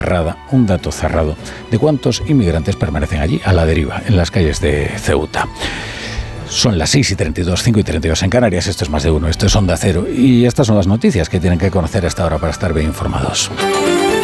un dato cerrado de cuántos inmigrantes permanecen allí a la deriva en las calles de Ceuta. Son las 6:32, 5:32 en Canarias. Esto es Más de Uno, esto es Onda Cero. Y estas son las noticias que tienen que conocer a esta hora para estar bien informados.